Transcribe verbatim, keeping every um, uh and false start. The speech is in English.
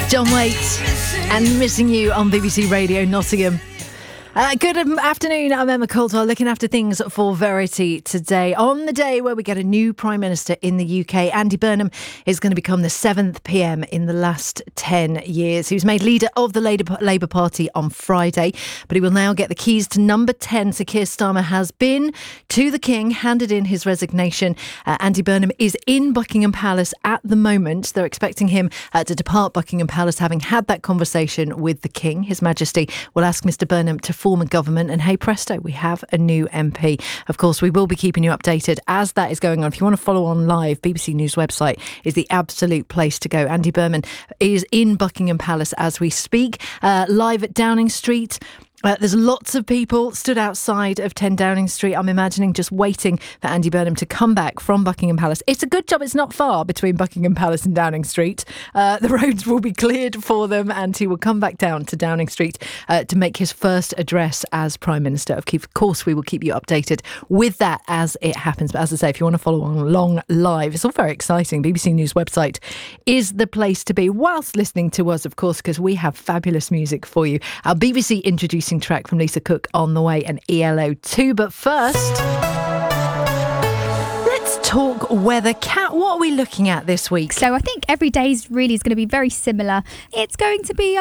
John Waite and Missing You on B B C Radio Nottingham. Uh, good afternoon, I'm Emma Coulter, looking after things for Verity today. On the day where we get a new Prime Minister in the U K, Andy Burnham is going to become the seventh P M in the last ten years. He was made leader of the Labour Party on Friday, but he will now get the keys to number ten. So Keir Starmer has been to the King, handed in his resignation. Uh, Andy Burnham is in Buckingham Palace at the moment. They're expecting him uh, to depart Buckingham Palace, having had that conversation with the King. His Majesty will ask Mr Burnham to form a government, and hey presto, we have a new M P. Of course, we will be keeping you updated as that is going on. If you want to follow on live, B B C News website is the absolute place to go. Andy Burnham is in Buckingham Palace as we speak, uh, live at Downing Street. Uh, there's lots of people stood outside of ten Downing Street, I'm imagining, just waiting for Andy Burnham to come back from Buckingham Palace. It's a good job it's not far between Buckingham Palace and Downing Street. Uh, the roads will be cleared for them, and he will come back down to Downing Street uh, to make his first address as Prime Minister. Of course, we will keep you updated with that as it happens. But as I say, if you want to follow on along live, it's all very exciting. B B C News website is the place to be, whilst listening to us, of course, because we have fabulous music for you. Our B B C introducing track from Lisa Cook on the way, and E L O too. But first, let's talk weather. Kat, what are we looking at this week? So I think every day is really is going to be very similar. It's going to be